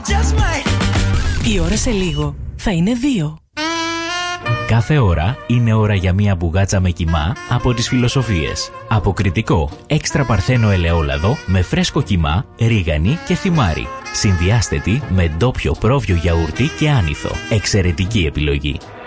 Η ώρα σε λίγο θα είναι 2. Κάθε ώρα είναι ώρα για μία μπουγάτσα με κιμά από τις Φιλοσοφίες. Αποκριτικό, έξτρα παρθένο ελαιόλαδο με φρέσκο κιμά, ρίγανη και θυμάρι. Συνδυάστε τη με ντόπιο πρόβιο γιαούρτι και άνηθο. Εξαιρετική επιλογή.